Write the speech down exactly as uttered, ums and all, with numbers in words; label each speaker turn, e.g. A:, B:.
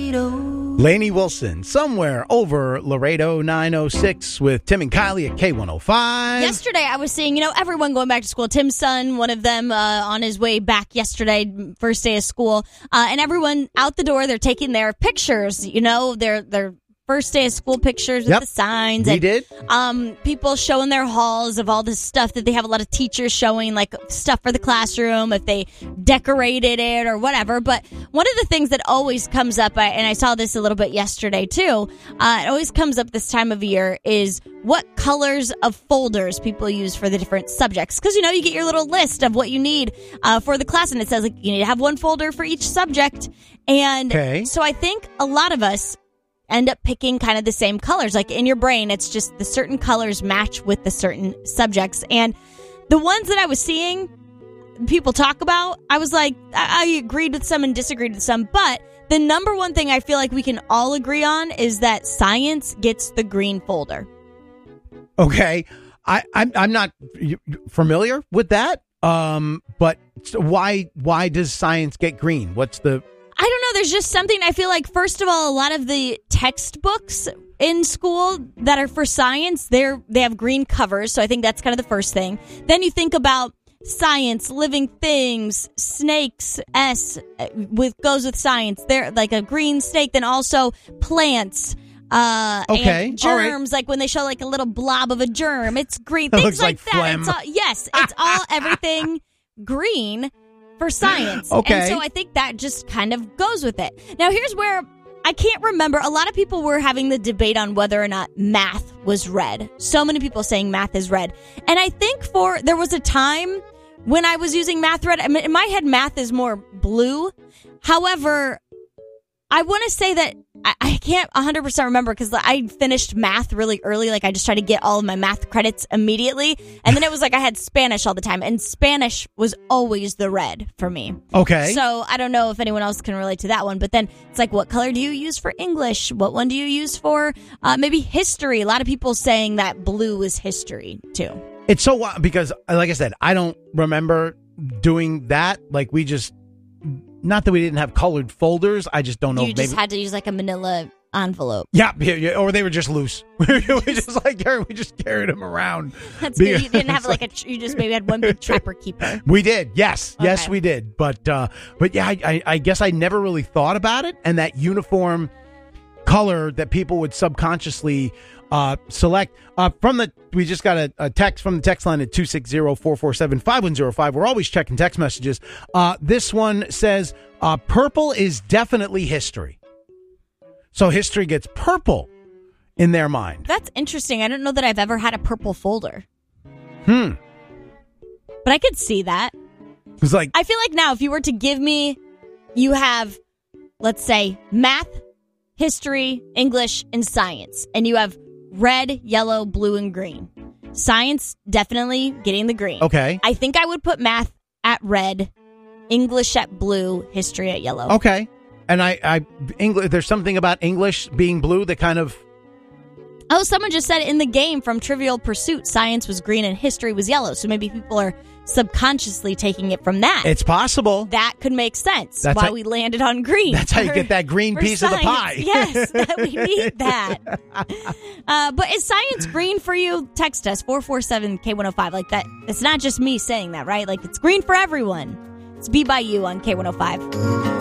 A: Laredo.
B: Lainey Wilson, somewhere over Laredo, nine oh six with Tim and Kylie at K one oh five.
C: Yesterday, I was seeing, you know, everyone going back to school. Tim's son, one of them, uh, on his way back yesterday, first day of school. Uh, and everyone out the door, they're taking their pictures, you know, their their first day of school pictures with
B: Yep.
C: the signs.
B: We
C: and,
B: did.
C: Um, people showing their halls of all this stuff that they have a lot of teachers showing, like stuff for the classroom, if they decorated it or whatever. But one of the things that always comes up, I, and I saw this a little bit yesterday too, uh, it always comes up this time of year, is what colors of folders people use for the different subjects. Because, you know, you get your little list of what you need uh, for the class, and it says, like, you need to have one folder for each subject. And
B: Okay.
C: so I think a lot of us end up picking kind of the same colors. Like in your brain, it's just the certain colors match with the certain subjects. And the ones that I was seeing people talk about, I was like, I, I agreed with some and disagreed with some. But the number one thing I feel like we can all agree on is that science gets the green folder.
B: Okay. I, I'm, I'm not familiar with that. Um, but why, why does science get green? What's the...
C: I don't know. There's just something I feel like, first of all, a lot of the textbooks in school that are for science, they're they have green covers. So I think that's kind of the first thing. Then you think about science, living things, snakes, S with goes with science. They're like a green snake. Then also plants. Uh,
B: Okay,
C: and
B: all right.
C: germs, like when they show like a little blob of a germ. It's green.
B: It
C: Things
B: looks
C: like,
B: like
C: that.
B: phlegm.
C: It's all, yes, it's all everything green for science.
B: Okay.
C: And so I think that just kind of goes with it. Now, here's where I can't remember. A lot of people were having the debate on whether or not math was red. So many people saying math is red. And I think for there was a time when I was using math red. I mean, in my head, math is more blue. However, I want to say that I, I can't one hundred percent remember because I finished math really early. Like I just tried to get all of my math credits immediately. And then it was like I had Spanish all the time. And Spanish was always the red for me.
B: Okay.
C: So I don't know if anyone else can relate to that one. But then it's like, what color do you use for English? What one do you use for uh, maybe history? A lot of people saying that blue is history too.
B: It's so wild because, like I said, I don't remember doing that. Like we just... Not that we didn't have colored folders. I just don't know.
C: You
B: if
C: just
B: maybe,
C: had to use like a manila envelope.
B: yeah, yeah, yeah, or they were just loose. we just like carried, we just carried them around.
C: That's good. You didn't have like a. You just maybe had one big trapper keeper.
B: We did, yes, yes,
C: Okay.
B: we did. But uh, but yeah, I, I, I guess I never really thought about it, and that uniform color that people would subconsciously uh, select uh, from the. We just got a, a text from the text line at two six zero, four four seven, five one zero five. We're always checking text messages. Uh, this one says uh, purple is definitely history. So history gets purple in their mind.
C: That's interesting. I don't know that I've ever had a purple folder.
B: Hmm.
C: But I could see that.
B: It's like
C: I feel like now if you were to give me, you have, let's say, math, history, English, and science. And you have red, yellow, blue, and green. Science, definitely getting the green.
B: okay,
C: I think I would put math at red, English at blue, history at yellow.
B: okay. And I, I English. There's something about English being blue that kind of.
C: Oh, someone just said in the game from Trivial Pursuit, science was green and history was yellow. So maybe people are subconsciously taking it from that.
B: It's possible.
C: That could make sense.
B: That's
C: why
B: how-
C: we landed on green.
B: That's how you
C: for-
B: get that green
C: for
B: piece of the
C: science.
B: pie.
C: Yes, that we need that. Uh, but is science green for you? Text us four four seven K one oh five. Like that. It's not just me saying that, right? Like it's green for everyone. It's Be By You on K one oh five.